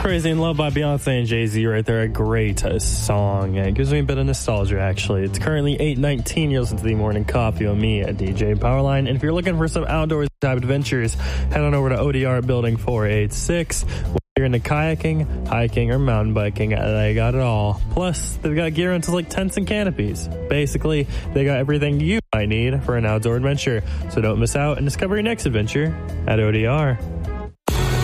Crazy in Love by Beyonce and Jay-Z right there. A great song. It gives me a bit of nostalgia, actually. It's currently 8:19. You're listening to the Morning Coffee with me at DJ Powerline. And if you're looking for some outdoors type adventures, head on over to ODR Building 486. Whether you're into kayaking, hiking, or mountain biking, they got it all. Plus, they've got gear rentals like tents and canopies. Basically, they got everything you might need for an outdoor adventure. So don't miss out and discover your next adventure at ODR.